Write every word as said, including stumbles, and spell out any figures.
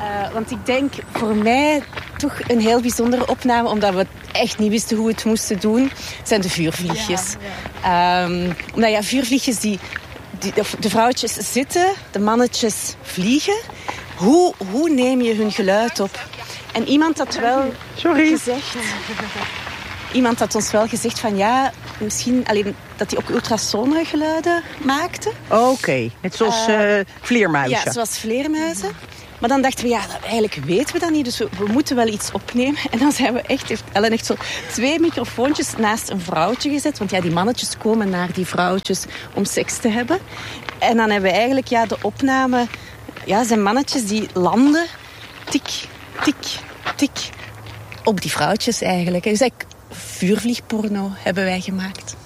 Uh, want ik denk voor mij toch een heel bijzondere opname, omdat we echt niet wisten hoe we het moesten doen, zijn de vuurvliegjes. Ja, ja. Um, omdat ja, vuurvliegjes, die, die, de vrouwtjes zitten, de mannetjes vliegen. Hoe, hoe neem je hun geluid op? En iemand had wel Sorry. gezegd... Iemand had ons wel gezegd van ja, misschien alleen dat hij ook ultrasonore geluiden maakte. Oké, okay. Net zoals uh, uh, vleermuizen. Ja, zoals vleermuizen. Maar dan dachten we, ja, eigenlijk weten we dat niet. Dus we, we moeten wel iets opnemen. En dan zijn we echt, heeft Ellen echt zo twee microfoontjes naast een vrouwtje gezet. Want ja, die mannetjes komen naar die vrouwtjes om seks te hebben. En dan hebben we eigenlijk ja, de opname... Ja, zijn mannetjes die landen. Tik, tik, tik. Op die vrouwtjes eigenlijk. Dus eigenlijk vuurvliegporno hebben wij gemaakt.